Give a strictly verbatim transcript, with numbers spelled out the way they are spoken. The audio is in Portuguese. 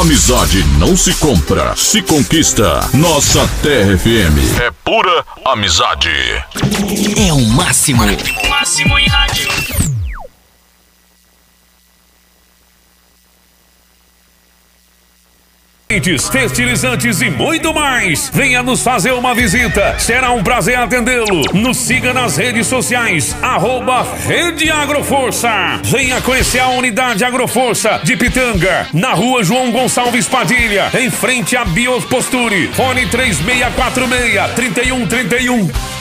Amizade não se compra, se conquista. Nossa Terra F M é pura amizade. É o máximo. Máximo em rádio. Fertilizantes e muito mais. Venha nos fazer uma visita. Será um prazer atendê-lo. Nos siga nas redes sociais. Arroba Rede Agroforça. Venha conhecer a unidade Agroforça de Pitanga. Na rua João Gonçalves Padilha. Em frente à Bioposture. Fone três seis quatro seis, três um três um.